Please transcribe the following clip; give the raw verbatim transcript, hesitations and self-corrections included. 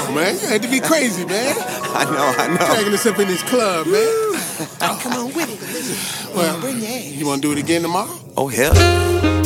man. You had to be crazy, man. I know, I know. Dragging us up in this club, man. Oh, come on with it. Listen, Well, bring your ass. you want to do it again tomorrow? Oh, hell.